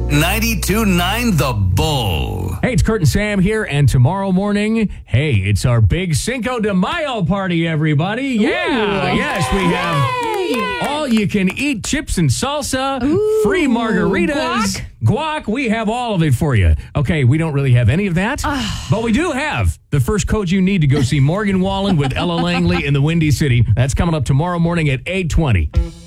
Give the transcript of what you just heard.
92.9 The Bull. Hey, it's Kurt and Sam here, and tomorrow morning, hey, it's our big Cinco de Mayo party, everybody. Yeah, yes, we have all-you-can-eat chips and salsa, free margaritas, guac. We have all of it for you. Okay, we don't really have any of that, but we do have the first code you need to go see Morgan Wallen with Ella Langley in the Windy City. That's coming up tomorrow morning at 8:20.